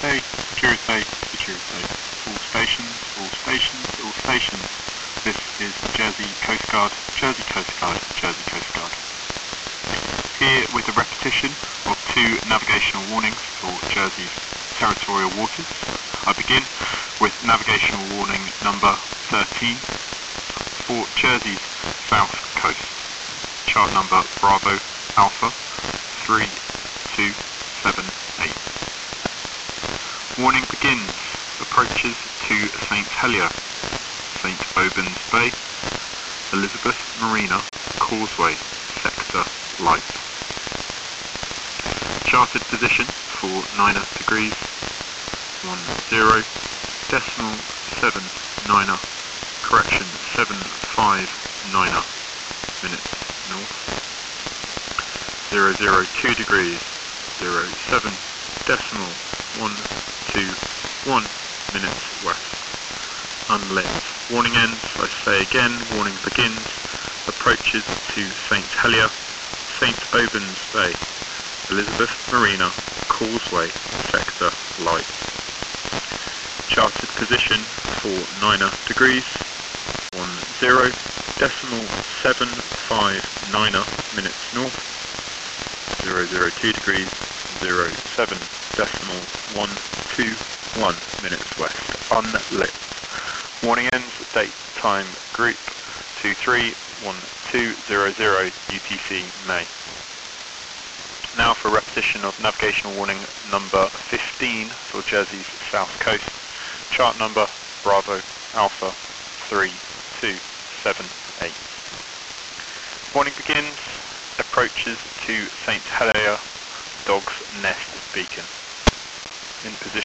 Securite, Securite, Securite. All stations, all stations, all stations. This is Jersey Coast Guard, Jersey Coast Guard, Jersey Coast Guard. Here with a repetition of 2 navigational warnings for Jersey's territorial waters. I begin with navigational warning number 13 for Jersey's south coast. Chart number Bravo Alpha 3278. Warning begins. Approaches to St Helier, St Aubyn's Bay, Elizabeth Marina, Causeway, Sector Light. Charted position for 9 degrees 10 decimal 79, correction 759 minutes north. 002 degrees 07 decimal 121 minutes west. Unlit. Warning ends. I say again, warning begins. Approaches to St Helier, St Aubyn's Bay, Elizabeth Marina, Causeway, Sector Light. Charted position for 9 degrees 10 decimal 759 minutes north. 002 degrees 07 decimal 121 minutes west. Unlit. Warning ends. Date, time, group 231200 UTC May. Now for a repetition of navigational warning number 15 for Jersey's south coast. Chart number Bravo Alpha 3278. Warning begins. Approaches to St Helier, Dog's Nest Beacon. In position.